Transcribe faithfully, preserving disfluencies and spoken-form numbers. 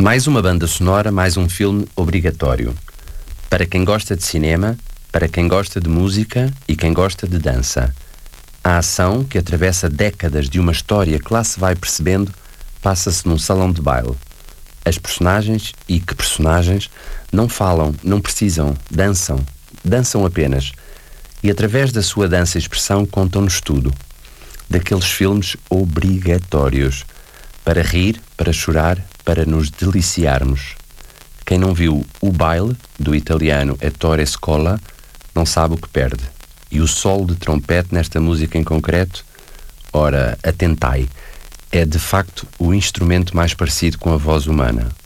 Mais uma banda sonora, mais um filme obrigatório. Para quem gosta de cinema, para quem gosta de música e quem gosta de dança. A ação, que atravessa décadas de uma história que lá se vai percebendo, passa-se num salão de baile. As personagens, e que personagens, não falam, não precisam, dançam. Dançam apenas. E através da sua dança e expressão contam-nos tudo. Daqueles filmes obrigatórios. Para rir, para chorar, para nos deliciarmos. Quem não viu O Baile, do italiano Ettore Scola, não sabe o que perde. E o solo de trompete nesta música em concreto, ora, atentai, é de facto o instrumento mais parecido com a voz humana.